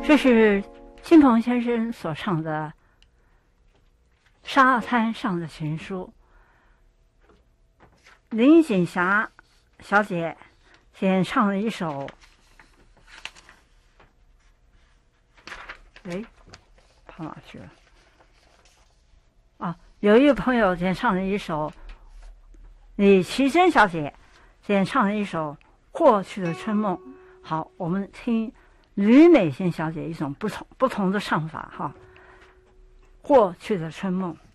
这是金鹏先生所唱的《沙滩上的情书》。林锦霞小姐先唱了一首，跑哪去了？有一个朋友先唱了一首，李奇珍小姐先唱了一首《过去的春梦》。好，我们听吕美仙小姐一种不同的唱法哈，《过去的春梦》。